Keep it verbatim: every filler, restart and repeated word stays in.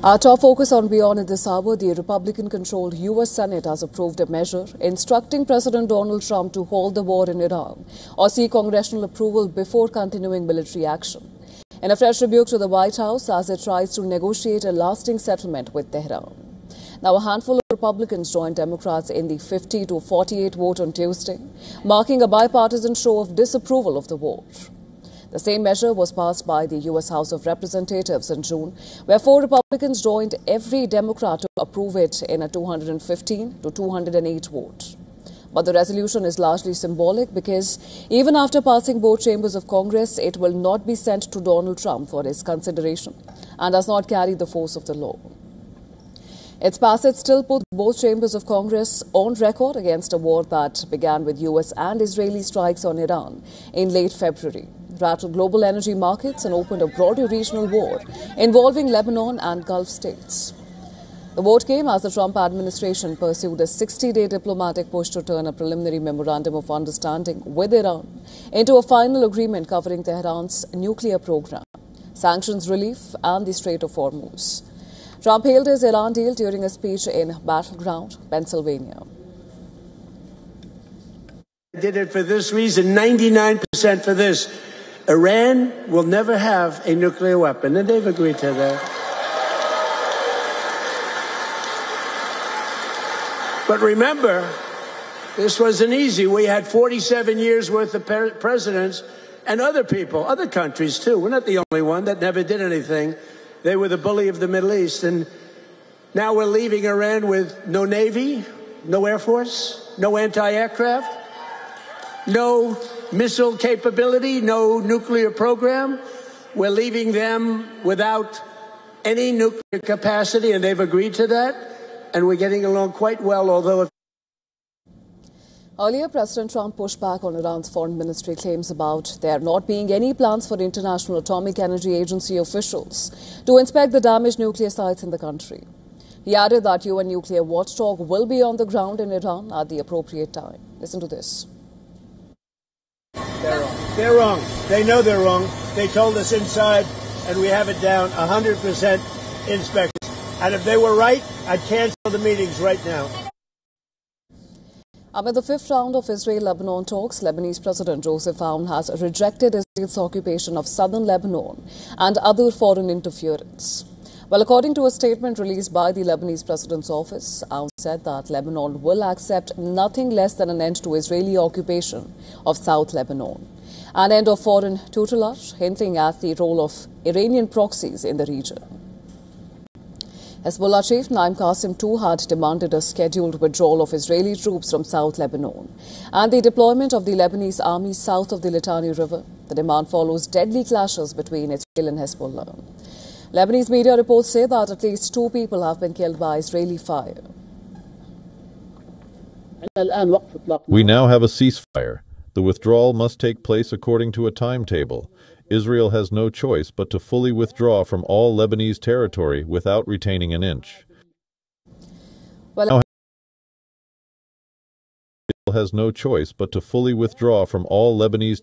Our top focus on Beyond in this hour, the Republican-controlled U S Senate has approved a measure instructing President Donald Trump to halt the war in Iran or seek congressional approval before continuing military action. In a fresh rebuke to the White House as it tries to negotiate a lasting settlement with Tehran. Now, a handful of Republicans joined Democrats in the fifty to forty-eight vote on Tuesday, marking a bipartisan show of disapproval of the war. The same measure was passed by the U S House of Representatives in June, where four Republicans joined every Democrat to approve it in a two hundred fifteen to two hundred eight vote. But the resolution is largely symbolic because even after passing both chambers of Congress, it will not be sent to Donald Trump for his consideration and does not carry the force of the law. Its passage still puts both chambers of Congress on record against a war that began with U S and Israeli strikes on Iran in late February, rattled global energy markets and opened a broader regional war involving Lebanon and Gulf states. The vote came as the Trump administration pursued a sixty-day diplomatic push to turn a preliminary memorandum of understanding with Iran into a final agreement covering Tehran's nuclear program, sanctions relief and the Strait of Hormuz. Trump hailed his Iran deal during a speech in Battleground, Pennsylvania. I did it for this reason, ninety-nine percent for this. Iran will never have a nuclear weapon, and they've agreed to that. But remember, this wasn't easy. We had forty-seven years worth of presidents and other people, other countries too. We're not the only one that never did anything. They were the bully of the Middle East. And now we're leaving Iran with no Navy, no Air Force, no anti-aircraft, no missile capability, no nuclear program. We're leaving them without any nuclear capacity, and they've agreed to that. And we're getting along quite well, although... Earlier, President Trump pushed back on Iran's foreign ministry claims about there not being any plans for International Atomic Energy Agency officials to inspect the damaged nuclear sites in the country. He added that U N nuclear watchdog will be on the ground in Iran at the appropriate time. Listen to this. They're wrong. They're wrong. They know they're wrong. They told us inside, and we have it down, one hundred percent inspections. And if they were right, I'd cancel the meetings right now. Amid the fifth round of Israel-Lebanon talks, Lebanese President Joseph Aoun has rejected Israel's occupation of southern Lebanon and other foreign interference. Well, according to a statement released by the Lebanese president's office, Aoun said that Lebanon will accept nothing less than an end to Israeli occupation of South Lebanon, an end of foreign tutelage, hinting at the role of Iranian proxies in the region. Hezbollah chief Naim Qassem too had demanded a scheduled withdrawal of Israeli troops from South Lebanon and the deployment of the Lebanese army south of the Litani River. The demand follows deadly clashes between Israel and Hezbollah. Lebanese media reports say that at least two people have been killed by Israeli fire. We now have a ceasefire. The withdrawal must take place according to a timetable. Israel has no choice but to fully withdraw from all Lebanese territory without retaining an inch. Well, Israel has no choice but to fully withdraw from all Lebanese